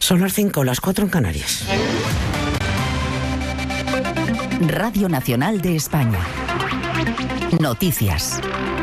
Son las 5, las 4 en Canarias. Radio Nacional de España. Noticias.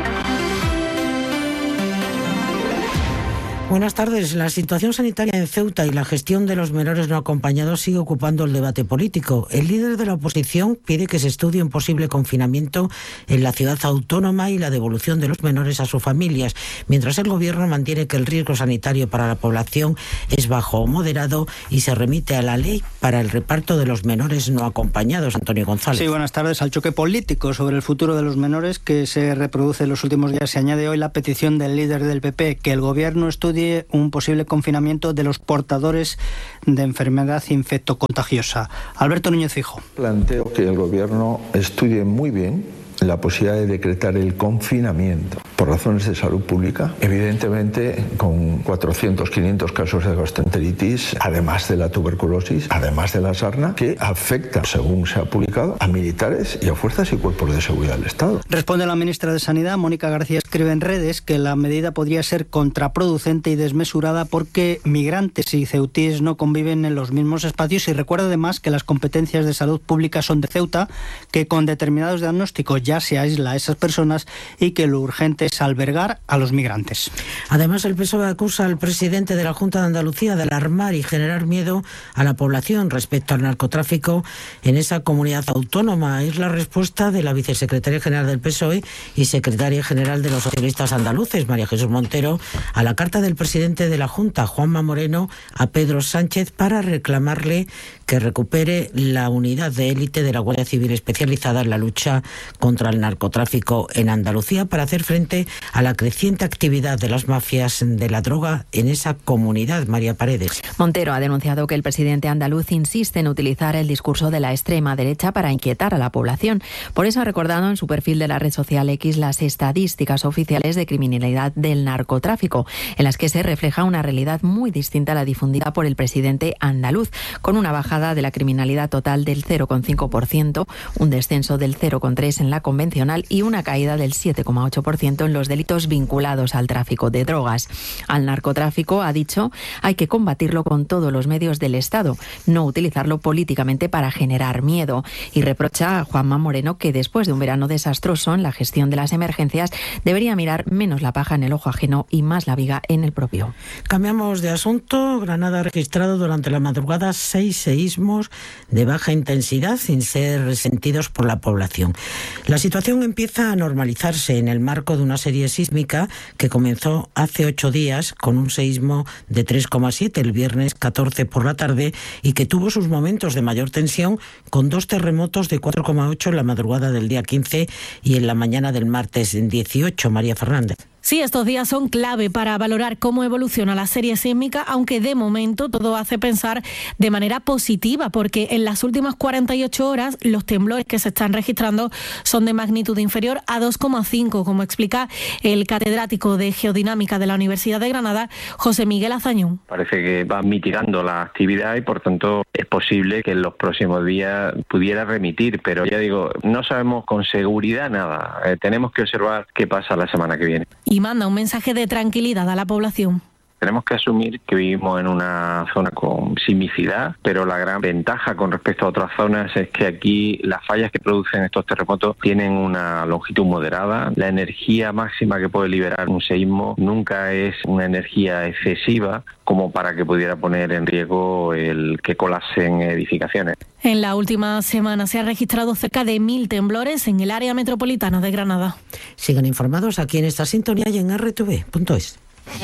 Buenas tardes. La situación sanitaria en Ceuta y la gestión de los menores no acompañados sigue ocupando el debate político. El líder de la oposición pide que se estudie un posible confinamiento en la ciudad autónoma y la devolución de los menores a sus familias, mientras el gobierno mantiene que el riesgo sanitario para la población es bajo o moderado y se remite a la ley para el reparto de los menores no acompañados. Antonio González. Sí, buenas tardes. Al choque político sobre el futuro de los menores que se reproduce en los últimos días se añade hoy la petición del líder del PP que el gobierno estudie un posible confinamiento de los portadores de enfermedad infectocontagiosa. Alberto Núñez Fijo. Planteo que el gobierno estudie muy bien la posibilidad de decretar el confinamiento por razones de salud pública, evidentemente con 400, 500 casos de gastroenteritis, además de la tuberculosis, además de la sarna, que afecta, según se ha publicado, a militares y a fuerzas y cuerpos de seguridad del Estado. Responde la ministra de Sanidad, Mónica García, escribe en redes que la medida podría ser contraproducente y desmesurada porque migrantes y ceutíes no conviven en los mismos espacios, y recuerda además que las competencias de salud pública son de Ceuta, que con determinados diagnósticos ya se aísla a esas personas y que lo urgente es albergar a los migrantes. Además, el PSOE acusa al presidente de la Junta de Andalucía de alarmar y generar miedo a la población respecto al narcotráfico en esa comunidad autónoma. Es la respuesta de la vicesecretaria general del PSOE y secretaria general de los socialistas andaluces, María Jesús Montero, a la carta del presidente de la Junta, Juanma Moreno, a Pedro Sánchez para reclamarle que recupere la unidad de élite de la Guardia Civil especializada en la lucha contra el narcotráfico en Andalucía para hacer frente a la creciente actividad de las mafias de la droga en esa comunidad. María Paredes. Montero ha denunciado que el presidente andaluz insiste en utilizar el discurso de la extrema derecha para inquietar a la población. Por eso ha recordado en su perfil de la red social X las estadísticas oficiales de criminalidad del narcotráfico, en las que se refleja una realidad muy distinta a la difundida por el presidente andaluz, con una bajada de la criminalidad total del 0,5%, un descenso del 0,3% en la convencional y una caída del 7,8% en los delitos vinculados al tráfico de drogas. Al narcotráfico, ha dicho, hay que combatirlo con todos los medios del Estado, no utilizarlo políticamente para generar miedo. Y reprocha a Juanma Moreno que después de un verano desastroso en la gestión de las emergencias, debería mirar menos la paja en el ojo ajeno y más la viga en el propio. Cambiamos de asunto. Granada ha registrado durante la madrugada 6 seísmos de baja intensidad sin ser sentidos por la población. La situación empieza a normalizarse en el marco de una serie sísmica que comenzó hace 8 días con un seísmo de 3,7 el viernes 14 por la tarde y que tuvo sus momentos de mayor tensión con 2 terremotos de 4,8 en la madrugada del día 15 y en la mañana del martes 18. María Fernández. Sí, estos días son clave para valorar cómo evoluciona la serie sísmica, aunque de momento todo hace pensar de manera positiva, porque en las últimas 48 horas los temblores que se están registrando son de magnitud inferior a 2,5, como explica el catedrático de Geodinámica de la Universidad de Granada, José Miguel Azañón. Parece que va mitigando la actividad y por tanto es posible que en los próximos días pudiera remitir, pero ya digo, no sabemos con seguridad nada. Tenemos que observar qué pasa la semana que viene. Y manda un mensaje de tranquilidad a la población. Tenemos que asumir que vivimos en una zona con sismicidad, pero la gran ventaja con respecto a otras zonas es que aquí las fallas que producen estos terremotos tienen una longitud moderada. La energía máxima que puede liberar un seísmo nunca es una energía excesiva como para que pudiera poner en riesgo el que colapsen edificaciones. En la última semana se ha registrado cerca de 1.000 temblores en el área metropolitana de Granada. Sigan informados aquí en esta sintonía y en rtv.es.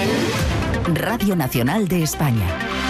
Radio Nacional de España.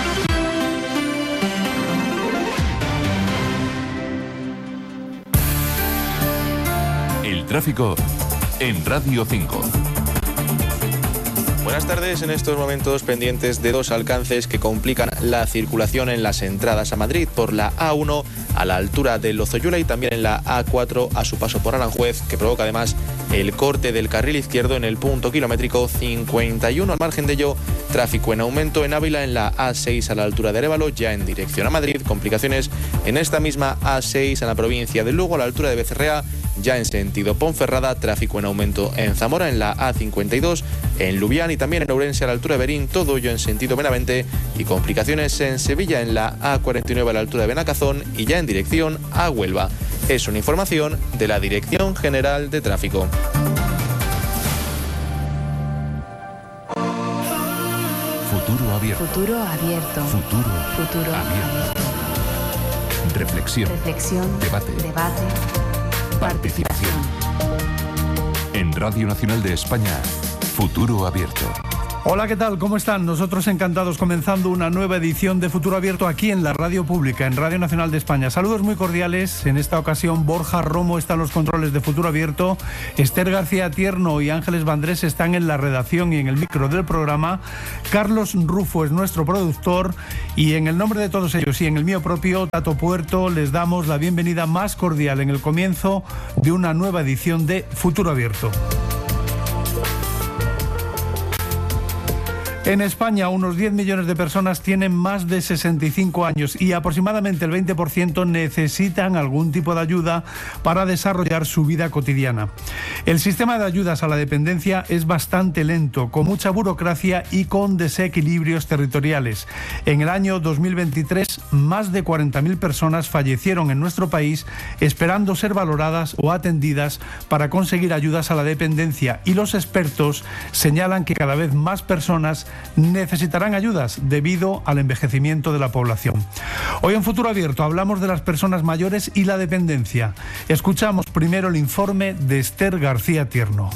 El tráfico en Radio 5. Buenas tardes. En estos momentos pendientes de 2 alcances que complican la circulación en las entradas a Madrid por la A1 a la altura de Lozoyuela y también en la A4 a su paso por Aranjuez, que provoca además el corte del carril izquierdo en el punto kilométrico 51. Al margen de ello, Tráfico en aumento en Ávila en la A6 a la altura de Arévalo, ya en dirección a Madrid. Complicaciones en esta misma A6 en la provincia de Lugo a la altura de Becerrea, ya en sentido Ponferrada. Tráfico en aumento en Zamora en la A52, en Lubián y también en Ourense a la altura de Berín, todo ello en sentido Benavente. Y complicaciones en Sevilla en la A49 a la altura de Benacazón y ya en dirección a Huelva. Es una información de la Dirección General de Tráfico. Futuro abierto. Futuro abierto. Futuro abierto. Reflexión. Debate. Participación. En Radio Nacional de España, Futuro Abierto. Hola, ¿qué tal? ¿Cómo están? Nosotros encantados comenzando una nueva edición de Futuro Abierto aquí en la radio pública, en Radio Nacional de España. Saludos muy cordiales. En esta ocasión Borja Romo está en los controles de Futuro Abierto, Esther García Tierno y Ángeles Vandrés están en la redacción y en el micro del programa, Carlos Rufo es nuestro productor y en el nombre de todos ellos y en el mío propio, Tato Puerto, les damos la bienvenida más cordial en el comienzo de una nueva edición de Futuro Abierto. En España, unos 10 millones de personas tienen más de 65 años y aproximadamente el 20% necesitan algún tipo de ayuda para desarrollar su vida cotidiana. El sistema de ayudas a la dependencia es bastante lento, con mucha burocracia y con desequilibrios territoriales. En el año 2023, más de 40.000 personas fallecieron en nuestro país esperando ser valoradas o atendidas para conseguir ayudas a la dependencia, y los expertos señalan que cada vez más personas necesitarán ayudas debido al envejecimiento de la población. Hoy en Futuro Abierto hablamos de las personas mayores y la dependencia. Escuchamos primero el informe de Esther García Tierno.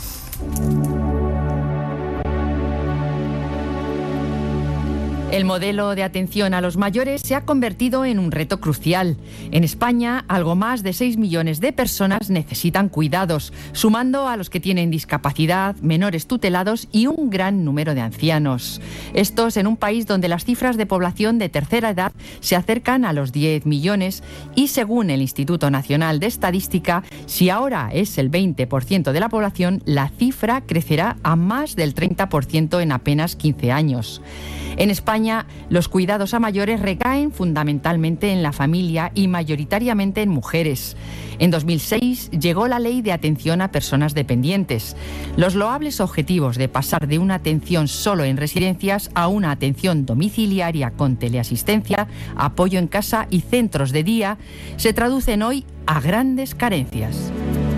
El modelo de atención a los mayores se ha convertido en un reto crucial. En España, algo más de 6 millones de personas necesitan cuidados, sumando a los que tienen discapacidad, menores tutelados y un gran número de ancianos. Estos en un país donde las cifras de población de tercera edad se acercan a los 10 millones y, según el Instituto Nacional de Estadística, si ahora es el 20% de la población, la cifra crecerá a más del 30% en apenas 15 años. En España, los cuidados a mayores recaen fundamentalmente en la familia y mayoritariamente en mujeres. En 2006 llegó la Ley de Atención a Personas Dependientes. Los loables objetivos de pasar de una atención solo en residencias a una atención domiciliaria con teleasistencia, apoyo en casa y centros de día se traducen hoy a grandes carencias.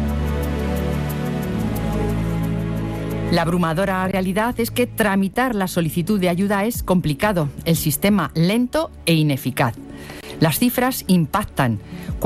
La abrumadora realidad es que tramitar la solicitud de ayuda es complicado, el sistema lento e ineficaz. Las cifras impactan.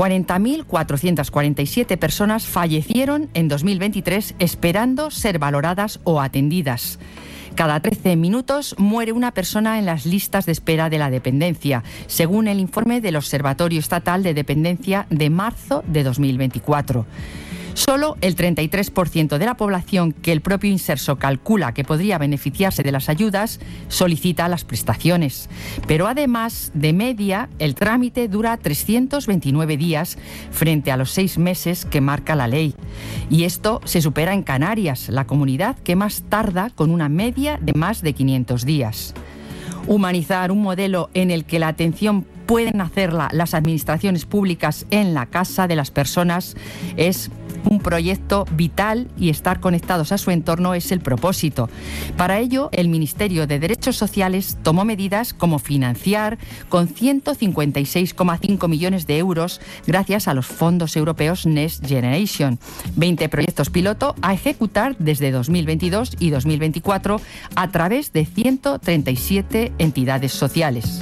40.447 personas fallecieron en 2023 esperando ser valoradas o atendidas. Cada 13 minutos muere una persona en las listas de espera de la dependencia, según el informe del Observatorio Estatal de Dependencia de marzo de 2024. Solo el 33% de la población que el propio Inserso calcula que podría beneficiarse de las ayudas solicita las prestaciones. Pero además, de media, el trámite dura 329 días frente a los 6 meses que marca la ley. Y esto se supera en Canarias, la comunidad que más tarda, con una media de más de 500 días. Humanizar un modelo en el que la atención pueden hacerla las administraciones públicas en la casa de las personas es un proyecto vital y estar conectados a su entorno es el propósito. Para ello, el Ministerio de Derechos Sociales tomó medidas como financiar con 156,5 millones de euros gracias a los fondos europeos Next Generation, 20 proyectos piloto a ejecutar desde 2022 y 2024 a través de 137 entidades sociales.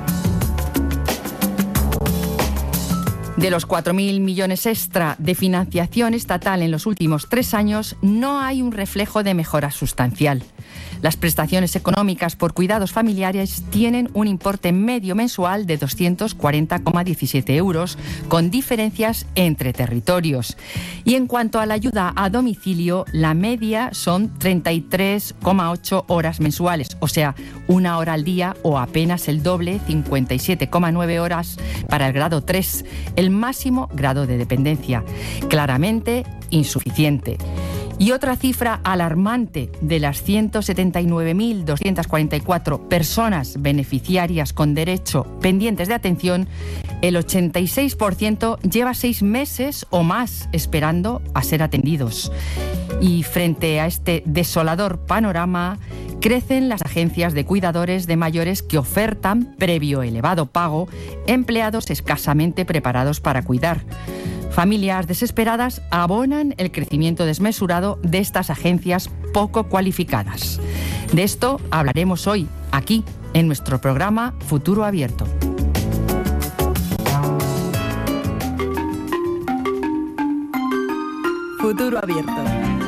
De los 4.000 millones extra de financiación estatal en los últimos 3 años, no hay un reflejo de mejora sustancial. Las prestaciones económicas por cuidados familiares tienen un importe medio mensual de 240,17 euros, con diferencias entre territorios. Y en cuanto a la ayuda a domicilio, la media son 33,8 horas mensuales, o sea, 1 hora al día o apenas el doble, 57,9 horas para el grado 3, el máximo grado de dependencia. Claramente insuficiente. Y otra cifra alarmante: de las 179.244 personas beneficiarias con derecho pendientes de atención, el 86% lleva 6 meses o más esperando a ser atendidos. Y frente a este desolador panorama, crecen las agencias de cuidadores de mayores que ofertan, previo elevado pago, empleados escasamente preparados para cuidar. Familias desesperadas abonan el crecimiento desmesurado de estas agencias poco cualificadas. De esto hablaremos hoy, aquí, en nuestro programa Futuro Abierto. Futuro Abierto.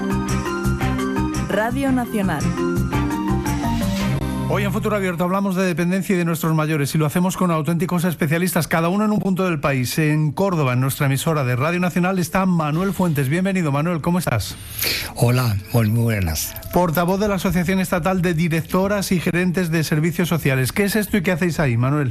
Radio Nacional. Hoy en Futuro Abierto hablamos de dependencia y de nuestros mayores, y lo hacemos con auténticos especialistas, cada uno en un punto del país. En Córdoba, en nuestra emisora de Radio Nacional, está Manuel Fuentes. Bienvenido, Manuel, ¿cómo estás? Hola, muy buenas. Portavoz de la Asociación Estatal de Directoras y Gerentes de Servicios Sociales. ¿Qué es esto y qué hacéis ahí, Manuel?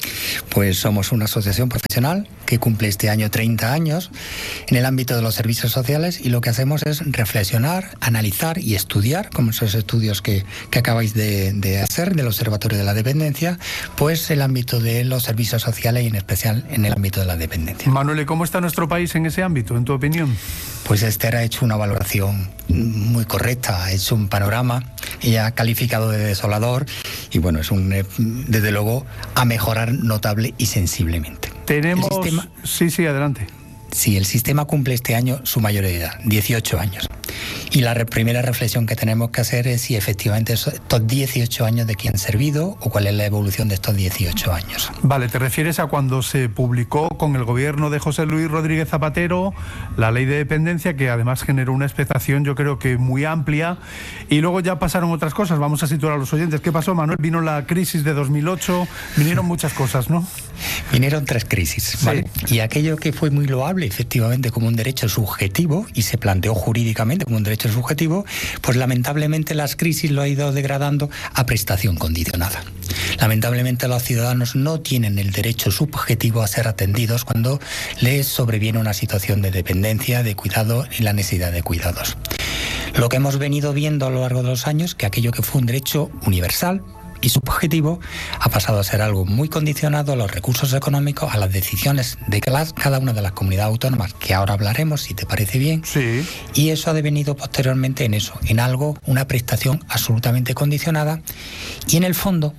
Pues somos una asociación profesional que cumple este año 30 años en el ámbito de los servicios sociales, y lo que hacemos es reflexionar, analizar y estudiar, como esos estudios que acabáis de hacer del Observatorio de la Dependencia, pues el ámbito de los servicios sociales y en especial en el ámbito de la dependencia. Manuel, ¿y cómo está nuestro país en ese ámbito, en tu opinión? Pues Esther ha hecho una valoración muy correcta, ha hecho un panorama y ha calificado de desolador, y bueno, es desde luego a mejorar notable y sensiblemente. Tenemos... Sí, adelante. Sí, el sistema cumple este año su mayoría de edad, 18 años. Y la primera reflexión que tenemos que hacer es si efectivamente estos 18 años de qué han servido o cuál es la evolución de estos 18 años. Vale, ¿te refieres a cuando se publicó con el gobierno de José Luis Rodríguez Zapatero la ley de dependencia, que además generó una expectación, yo creo que muy amplia, y luego ya pasaron otras cosas? Vamos a situar a los oyentes. ¿Qué pasó, Manuel? Vino la crisis de 2008, vinieron muchas cosas, ¿no? Vinieron 3 crisis, ¿vale? Sí. Y aquello que fue muy loable, efectivamente, como un derecho subjetivo, y se planteó jurídicamente como un derecho subjetivo, pues lamentablemente las crisis lo ha ido degradando a prestación condicionada. Lamentablemente los ciudadanos no tienen el derecho subjetivo a ser atendidos cuando les sobreviene una situación de dependencia, de cuidado y la necesidad de cuidados. Lo que hemos venido viendo a lo largo de los años, que aquello que fue un derecho universal y subjetivo ha pasado a ser algo muy condicionado a los recursos económicos, a las decisiones de cada una de las comunidades autónomas, que ahora hablaremos, si te parece bien. Sí. Y eso ha devenido posteriormente en eso, en algo, una prestación absolutamente condicionada, y en el fondo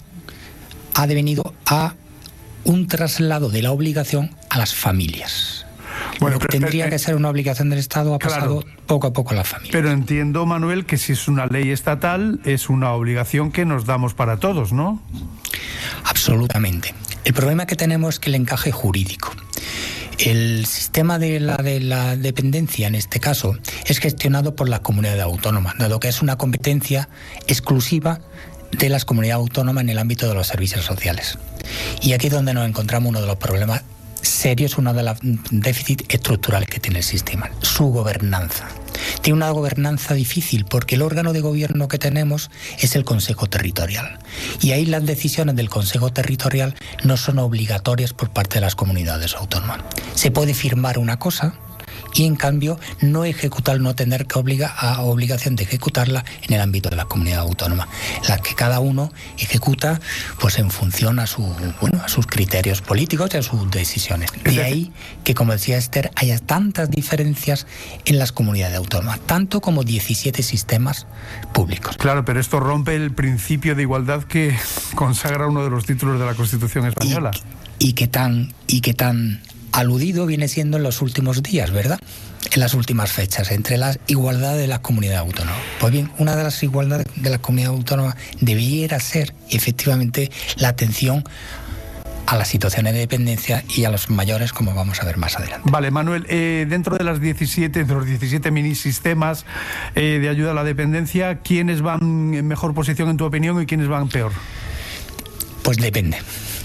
ha devenido a un traslado de la obligación a las familias. Bueno, lo que tendría que ser una obligación del Estado ha pasado poco a poco a la familia. Pero entiendo, Manuel, que si es una ley estatal, es una obligación que nos damos para todos, ¿no? Absolutamente. El problema que tenemos es que el encaje jurídico. El sistema de la dependencia, en este caso, es gestionado por las comunidades autónomas, dado que es una competencia exclusiva de las comunidades autónomas en el ámbito de los servicios sociales. Y aquí es donde nos encontramos uno de los problemas serios, uno de los déficits estructurales que tiene el sistema, su gobernanza. Tiene una gobernanza difícil porque el órgano de gobierno que tenemos es el Consejo Territorial. Y ahí las decisiones del Consejo Territorial no son obligatorias por parte de las comunidades autónomas. Se puede firmar una cosa y en cambio no ejecutar, no tener que obligación de ejecutarla en el ámbito de las comunidades autónomas, las que cada uno ejecuta pues en función a sus criterios políticos y a sus decisiones. De ahí que, como decía Esther, haya tantas diferencias en las comunidades autónomas, tanto como 17 sistemas públicos. Claro, pero esto rompe el principio de igualdad que consagra uno de los títulos de la Constitución española. Y que tan aludido viene siendo en los últimos días, ¿verdad? En las últimas fechas, entre la igualdad de las comunidades autónomas. Pues bien, una de las igualdades de las comunidades autónomas debiera ser efectivamente la atención a las situaciones de dependencia y a los mayores, como vamos a ver más adelante. Vale, Manuel, dentro de los 17 mini sistemas de ayuda a la dependencia, ¿quiénes van en mejor posición en tu opinión y quiénes van peor? Pues depende.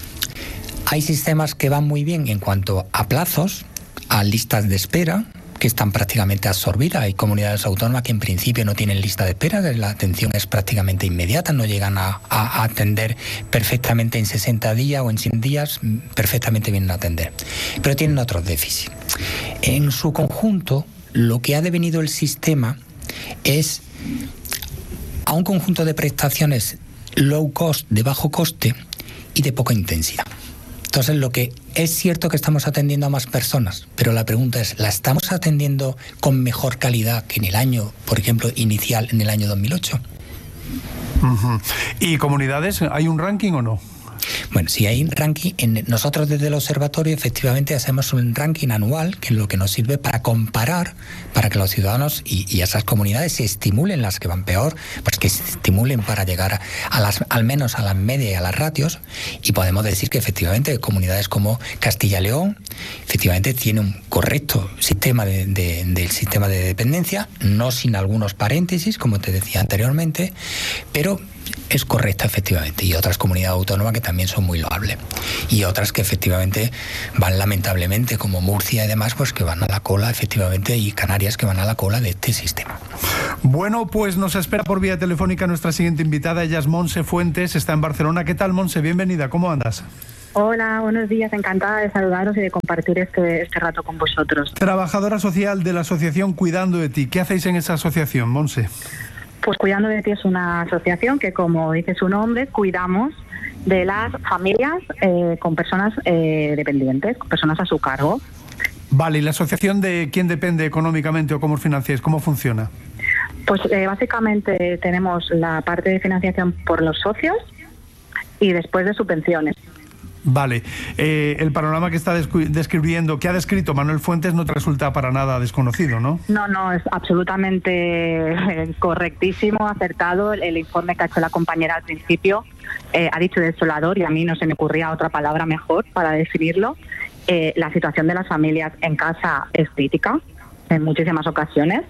Hay sistemas que van muy bien en cuanto a plazos, a listas de espera, que están prácticamente absorbidas. Hay comunidades autónomas que en principio no tienen lista de espera, la atención es prácticamente inmediata, no llegan a atender perfectamente en 60 días o en 100 días, perfectamente vienen a atender. Pero tienen otros déficits. En su conjunto, lo que ha devenido el sistema es a un conjunto de prestaciones low cost, de bajo coste y de poca intensidad. Entonces, lo que es cierto que estamos atendiendo a más personas, pero la pregunta es, ¿la estamos atendiendo con mejor calidad que en el año, por ejemplo, inicial, en el año 2008? Uh-huh. ¿Y comunidades? ¿Hay un ranking o no? Bueno, si hay un ranking, nosotros desde el observatorio efectivamente hacemos un ranking anual, que es lo que nos sirve para comparar, para que los ciudadanos y esas comunidades se estimulen, las que van peor, pues que se estimulen para llegar al menos a las medias y a las ratios, y podemos decir que efectivamente comunidades como Castilla y León efectivamente tiene un correcto sistema del sistema de dependencia, no sin algunos paréntesis, como te decía anteriormente, pero es correcta efectivamente, y otras comunidades autónomas que también son muy loables, y otras que efectivamente van lamentablemente, como Murcia y demás, pues que van a la cola efectivamente, y Canarias que van a la cola de este sistema. Bueno, pues nos espera por vía telefónica nuestra siguiente invitada. Ella es Montse Fuentes, está en Barcelona. ¿Qué tal, Montse? Bienvenida, ¿cómo andas? Hola, buenos días, encantada de saludaros y de compartir este rato con vosotros. Trabajadora social de la asociación Cuidando de Ti. ¿Qué hacéis en esa asociación, Montse? Pues Cuidando de Ti es una asociación que, como dice su nombre, cuidamos de las familias con personas dependientes, con personas a su cargo. Vale, ¿y la asociación de quién depende económicamente o cómo os financiáis? ¿Cómo funciona? Pues básicamente tenemos la parte de financiación por los socios y después de subvenciones. Vale, el panorama que está describiendo, que ha descrito Manuel Fuentes, no te resulta para nada desconocido, ¿no? No, es absolutamente correctísimo, acertado. El informe que ha hecho la compañera al principio ha dicho desolador, y a mí no se me ocurría otra palabra mejor para definirlo. La situación de las familias en casa es crítica en muchísimas ocasiones,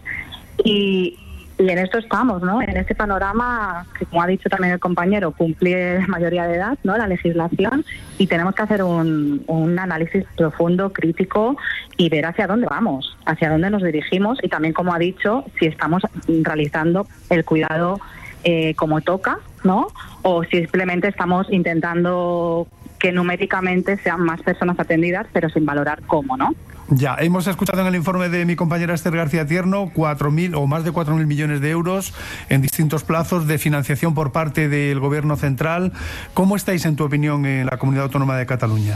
y en esto estamos, ¿no? En este panorama que, como ha dicho también el compañero, cumple mayoría de edad, ¿no?, la legislación, y tenemos que hacer un análisis profundo, crítico, y ver hacia dónde vamos, hacia dónde nos dirigimos, y también, como ha dicho, si estamos realizando el cuidado como toca, ¿no?, o simplemente estamos intentando que numéricamente sean más personas atendidas, pero sin valorar cómo, ¿no? Ya, hemos escuchado en el informe de mi compañera Esther García Tierno 4.000 o más de 4.000 millones de euros en distintos plazos de financiación por parte del Gobierno central. ¿Cómo estáis, en tu opinión, en la Comunidad Autónoma de Cataluña?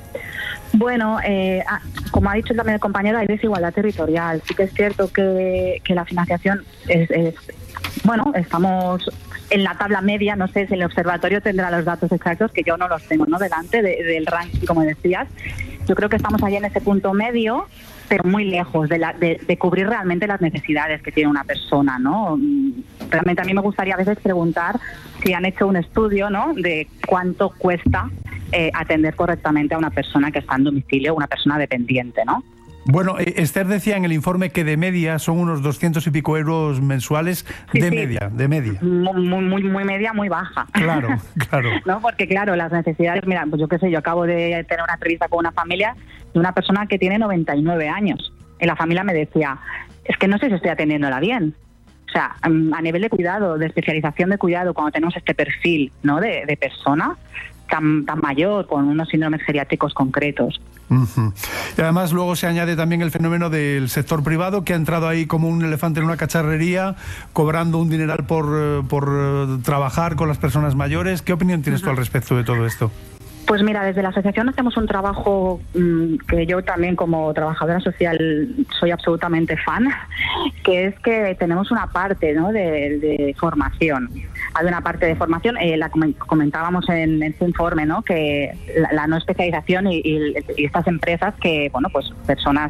Bueno, como ha dicho también el compañero, hay desigualdad territorial. Sí que es cierto que la financiación es bueno, estamos en la tabla media, no sé si el observatorio tendrá los datos exactos, que yo no los tengo, ¿no?, delante del ranking, como decías. Yo creo que estamos ahí en ese punto medio, pero muy lejos de cubrir realmente las necesidades que tiene una persona, ¿no? Realmente a mí me gustaría a veces preguntar si han hecho un estudio, ¿no?, de cuánto cuesta atender correctamente a una persona que está en domicilio, una persona dependiente, ¿no? Bueno, Esther decía en el informe que de media son unos 200 y pico euros mensuales, de media. Muy media, muy baja. Claro. ¿No? Porque claro, las necesidades, mira, pues yo qué sé, yo acabo de tener una entrevista con una familia de una persona que tiene 99 años. Y la familia me decía, es que no sé si estoy atendiéndola bien. O sea, a nivel de cuidado, de especialización de cuidado, cuando tenemos este perfil, ¿no?, de persona tan mayor, con unos síndromes geriátricos concretos. Uh-huh. Y además luego se añade también el fenómeno del sector privado, que ha entrado ahí como un elefante en una cacharrería, cobrando un dineral por trabajar con las personas mayores. ¿Qué opinión tienes tú al respecto de todo esto? Pues mira, desde la asociación hacemos un trabajo que yo también, como trabajadora social, soy absolutamente fan, que es que tenemos una parte, ¿no?, de formación. Hay una parte de formación, la comentábamos en este informe, ¿no?, que la no especialización y estas empresas que, bueno, pues personas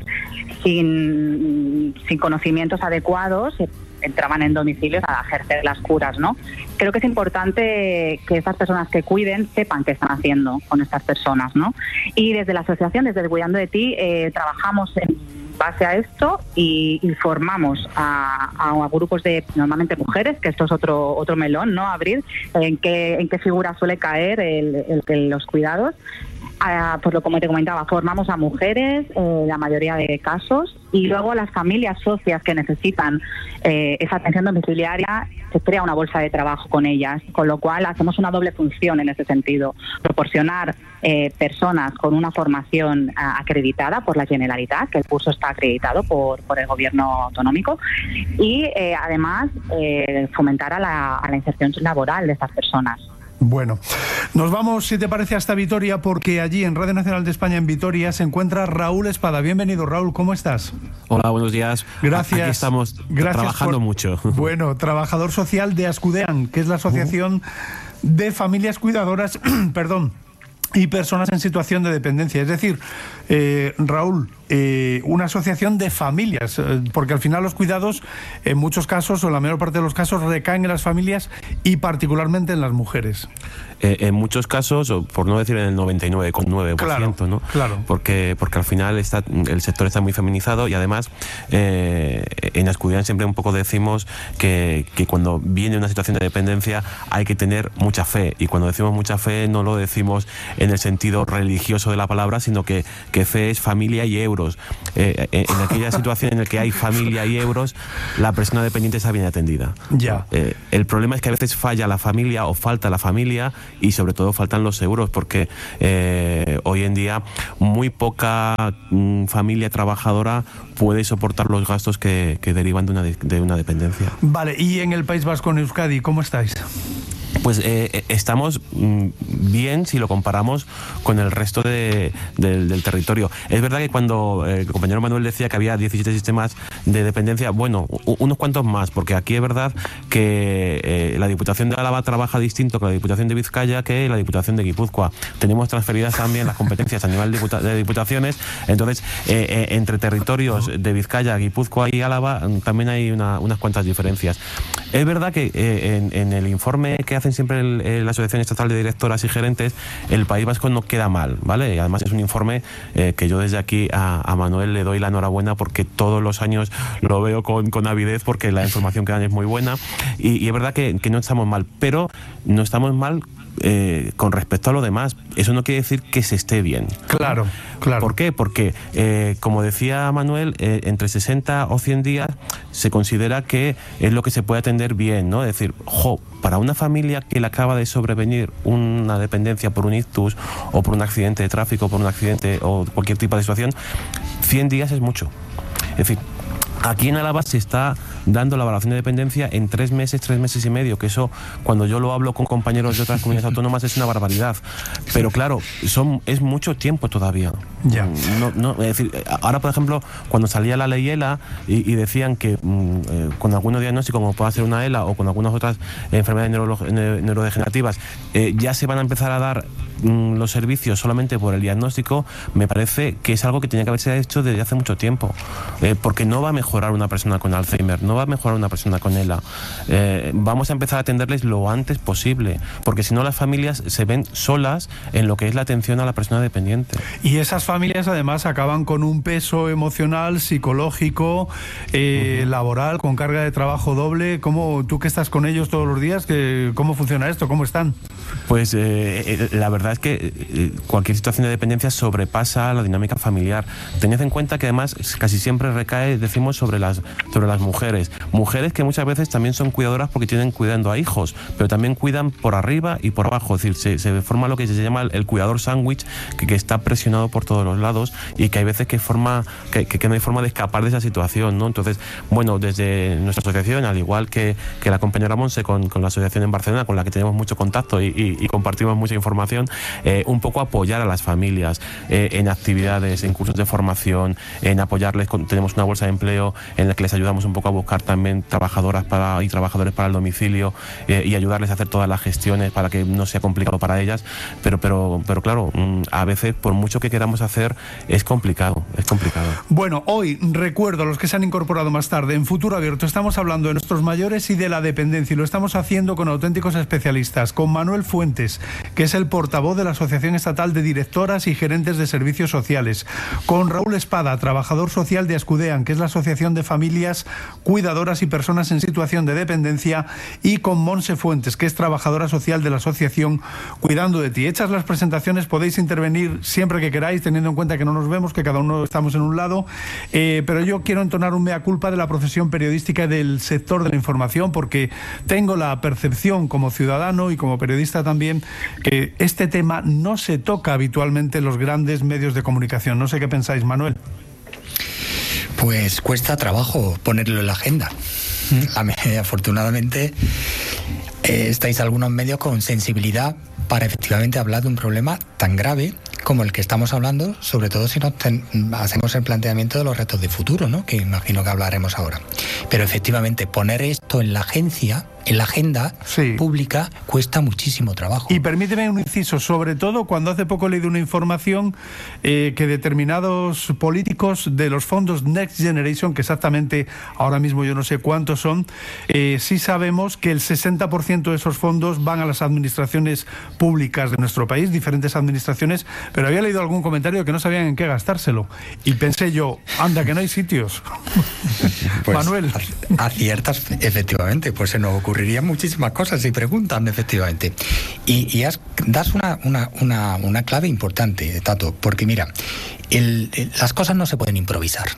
sin conocimientos adecuados entraban en domicilios a ejercer las curas, ¿no? Creo que es importante que estas personas que cuiden sepan qué están haciendo con estas personas, ¿no? Y desde la asociación, desde el Cuidando de Ti, trabajamos en base a esto y formamos a grupos de, normalmente mujeres, que esto es otro melón, ¿no?, abrir, en qué figura suele caer los cuidados. Pues como te comentaba, formamos a mujeres, la mayoría de casos, y luego a las familias socias que necesitan esa atención domiciliaria, se crea una bolsa de trabajo con ellas, con lo cual hacemos una doble función en ese sentido: proporcionar personas con una formación acreditada por la Generalitat, que el curso está acreditado por el gobierno autonómico, y además fomentar a la inserción laboral de estas personas. Bueno, nos vamos, si te parece, hasta Vitoria, porque allí en Radio Nacional de España, en Vitoria, se encuentra Raúl Espada. Bienvenido, Raúl, ¿cómo estás? Hola, buenos días. Gracias. Aquí estamos trabajando mucho. Bueno, trabajador social de Ascudean, que es la Asociación de Familias Cuidadoras, perdón, y personas en situación de dependencia. Es decir, Raúl, una asociación de familias, porque al final los cuidados, en muchos casos, o en la mayor parte de los casos, recaen en las familias y particularmente en las mujeres. En muchos casos, o por no decir en el 99,9%, claro, ¿no? Claro. Porque al final el sector está muy feminizado, y además en Ascudean siempre un poco decimos que cuando viene una situación de dependencia hay que tener mucha fe, y cuando decimos mucha fe no lo decimos en el sentido religioso de la palabra, sino que fe es familia y euros. En aquella situación en la que hay familia y euros, la persona dependiente está bien atendida. Ya. El problema es que a veces falla la familia o falta la familia, y sobre todo faltan los euros, porque hoy en día muy poca familia trabajadora puede soportar los gastos que derivan de una dependencia. Vale, y en el País Vasco, en Euskadi, ¿cómo estáis? Pues estamos bien si lo comparamos con el resto del territorio. Es verdad que cuando el compañero Manuel decía que había 17 sistemas de dependencia, bueno, unos cuantos más, porque aquí es verdad que la Diputación de Álava trabaja distinto que la Diputación de Vizcaya, que la Diputación de Guipúzcoa. Tenemos transferidas también las competencias a nivel de diputaciones, entonces entre territorios de Vizcaya, Guipúzcoa y Álava también hay unas cuantas diferencias. Es verdad que en el informe que hacen siempre la Asociación Estatal de Directoras y Gerentes, el País Vasco no queda mal, ¿vale? Y además es un informe que yo desde aquí a Manuel le doy la enhorabuena, porque todos los años lo veo con avidez, porque la información que dan es muy buena, y es verdad que no estamos mal, pero no estamos mal con respecto a lo demás. Eso no quiere decir que se esté bien. Claro, claro. ¿Por qué? Porque, como decía Manuel, entre 60 o 100 días se considera que es lo que se puede atender bien, ¿no? Es decir, para una familia que le acaba de sobrevenir una dependencia por un ictus o por un accidente de tráfico, por un accidente o cualquier tipo de situación, 100 días es mucho. Es decir, aquí en Álava se está dando la valoración de dependencia en 3 meses, 3 meses y medio, que eso, cuando yo lo hablo con compañeros de otras comunidades autónomas, es una barbaridad. Pero claro, es mucho tiempo todavía. Ya. Es decir, ahora, por ejemplo, cuando salía la ley ELA y decían que con algunos diagnósticos, como puede ser una ELA o con algunas otras enfermedades neurodegenerativas, ya se van a empezar a dar los servicios solamente por el diagnóstico, me parece que es algo que tenía que haberse hecho desde hace mucho tiempo, porque no va a mejorar una persona con Alzheimer, no va a mejorar una persona con ELA. Vamos a empezar a atenderles lo antes posible, porque si no las familias se ven solas en lo que es la atención a la persona dependiente. Y esas familias además acaban con un peso emocional, psicológico, laboral, con carga de trabajo doble. ¿Cómo, tú que estás con ellos todos los días, cómo funciona esto? ¿Cómo están? Pues la verdad es que cualquier situación de dependencia sobrepasa la dinámica familiar. Tened en cuenta que además casi siempre recae, decimos, sobre las mujeres que muchas veces también son cuidadoras porque tienen cuidando a hijos, pero también cuidan por arriba y por abajo. Es decir, se forma lo que se llama el cuidador sándwich, que está presionado por todos los lados, y que hay veces que no hay forma de escapar de esa situación, ¿no? Entonces, bueno, desde nuestra asociación, al igual que la compañera Monse con la asociación en Barcelona, con la que tenemos mucho contacto y compartimos mucha información, un poco apoyar a las familias en actividades, en cursos de formación, en apoyarles. Tenemos una bolsa de empleo en la que les ayudamos un poco a buscar también trabajadoras y trabajadores para el domicilio, y ayudarles a hacer todas las gestiones para que no sea complicado para ellas, pero claro, a veces por mucho que queramos hacer es complicado. Bueno, hoy recuerdo a los que se han incorporado más tarde, en Futuro Abierto estamos hablando de nuestros mayores y de la dependencia, y lo estamos haciendo con auténticos especialistas, con Manuel Fuentes, que es el portavoz portavoz de la Asociación Estatal de Directoras y Gerentes de Servicios Sociales, con Raúl Espada, trabajador social de Ascudean, que es la Asociación de Familias Cuidadoras y Personas en Situación de Dependencia, y con Monse Fuentes, que es trabajadora social de la Asociación Cuidando de Ti. Hechas las presentaciones, podéis intervenir siempre que queráis, teniendo en cuenta que no nos vemos, que cada uno estamos en un lado, pero yo quiero entonar un mea culpa de la profesión periodística y del sector de la información, porque tengo la percepción como ciudadano y como periodista también que este tema no se toca habitualmente en los grandes medios de comunicación. No sé qué pensáis, Manuel. Pues cuesta trabajo ponerlo en la agenda. Afortunadamente estáis algunos medios con sensibilidad para efectivamente hablar de un problema tan grave como el que estamos hablando, sobre todo si nos hacemos el planteamiento de los retos de futuro, ¿no?, que imagino que hablaremos ahora. Pero efectivamente poner esto en la agenda pública cuesta muchísimo trabajo. Y permíteme un inciso, sobre todo cuando hace poco he leído una información que determinados políticos de los fondos Next Generation, que exactamente ahora mismo yo no sé cuántos son, sí sabemos que el 60% de esos fondos van a las administraciones públicas de nuestro país, diferentes administraciones, pero había leído algún comentario que no sabían en qué gastárselo. Y pensé yo, anda, que no hay sitios. Pues, Manuel. Aciertas, efectivamente, pues se nos ocurrirían muchísimas cosas si preguntan, efectivamente. Y das una clave importante, Tato, porque mira, las cosas no se pueden improvisar.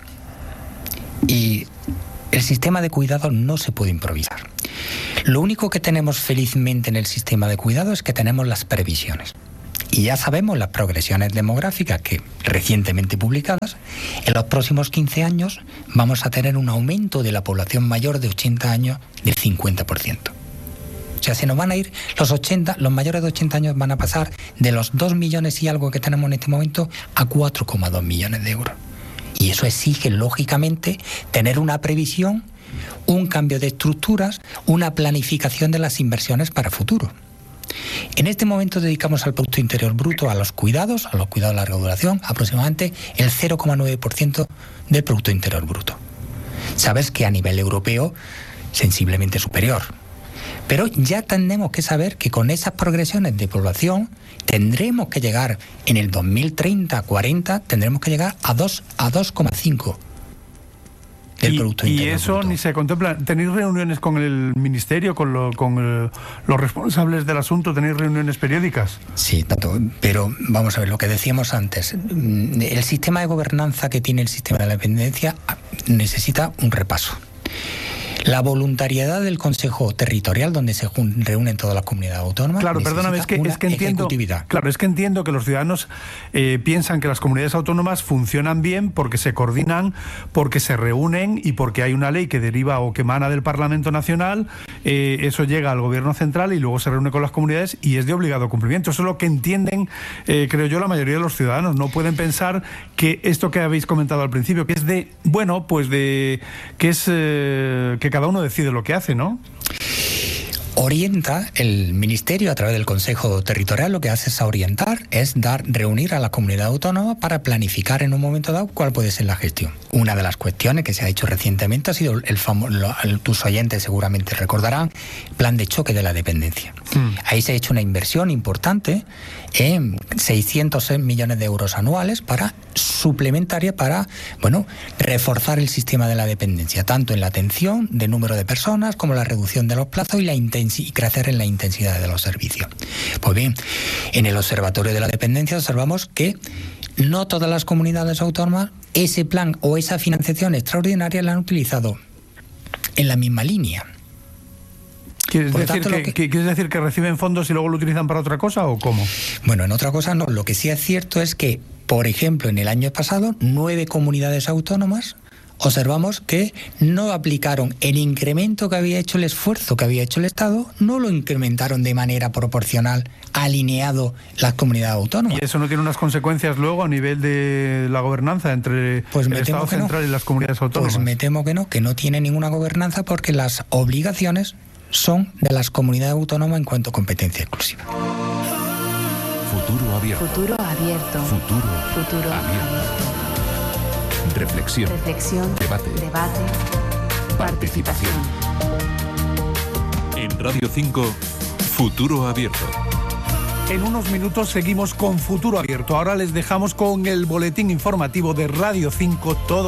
Y el sistema de cuidado no se puede improvisar. Lo único que tenemos felizmente en el sistema de cuidado es que tenemos las previsiones. Y ya sabemos las progresiones demográficas que recientemente publicadas, en los próximos 15 años vamos a tener un aumento de la población mayor de 80 años del 50%. O sea, se nos van a ir los mayores de 80 años van a pasar de los 2 millones y algo que tenemos en este momento a 4,2 millones de euros. Y eso exige, lógicamente, tener una previsión, un cambio de estructuras, una planificación de las inversiones para futuro. En este momento dedicamos al Producto Interior Bruto a los cuidados de larga duración, aproximadamente el 0,9% del Producto Interior Bruto. Sabes que a nivel europeo, sensiblemente superior. Pero ya tenemos que saber que con esas progresiones de población tendremos que llegar en el 2030, 40, tendremos que llegar a 2,5 del Producto Interior Bruto. Y eso ni se contempla. ¿Tenéis reuniones con el Ministerio, con los responsables del asunto? ¿Tenéis reuniones periódicas? Sí, Tato, pero vamos a ver lo que decíamos antes. El sistema de gobernanza que tiene el sistema de la dependencia necesita un repaso. La voluntariedad del Consejo Territorial, donde se reúnen todas las comunidades autónomas. Claro, perdóname, es que entiendo. Claro, es que entiendo que los ciudadanos piensan que las comunidades autónomas funcionan bien porque se coordinan, porque se reúnen y porque hay una ley que deriva o que emana del Parlamento Nacional. Eso llega al Gobierno central y luego se reúne con las comunidades y es de obligado cumplimiento. Eso es lo que entienden, creo yo, la mayoría de los ciudadanos. No pueden pensar que esto que habéis comentado al principio, que es que cada uno decide lo que hace, ¿no? Orienta el Ministerio a través del Consejo Territorial, lo que hace es orientar, es reunir a la comunidad autónoma para planificar en un momento dado cuál puede ser la gestión. Una de las cuestiones que se ha hecho recientemente ha sido tus oyentes seguramente recordarán, plan de choque de la dependencia. Ahí se ha hecho una inversión importante en 600 millones de euros anuales suplementaria para reforzar el sistema de la dependencia, tanto en la atención de número de personas como la reducción de los plazos y crecer en la intensidad de los servicios. Pues bien, en el Observatorio de la Dependencia observamos que no todas las comunidades autónomas ese plan o esa financiación extraordinaria la han utilizado en la misma línea. ¿Quieres decir que reciben fondos y luego lo utilizan para otra cosa o cómo? Bueno, en otra cosa no. Lo que sí es cierto es que, por ejemplo, en el año pasado, 9 comunidades autónomas observamos que no aplicaron el incremento que había hecho el esfuerzo que había hecho el Estado, no lo incrementaron de manera proporcional, alineado las comunidades autónomas. ¿Y eso no tiene unas consecuencias luego a nivel de la gobernanza entre el Estado central y las comunidades autónomas? Pues me temo que no tiene ninguna gobernanza porque las obligaciones son de las comunidades autónomas en cuanto a competencia exclusiva. Futuro abierto. Futuro abierto. Futuro abierto. Reflexión. Debate. Participación. En Radio 5, Futuro Abierto. En unos minutos seguimos con Futuro Abierto. Ahora les dejamos con el boletín informativo de Radio 5 todo.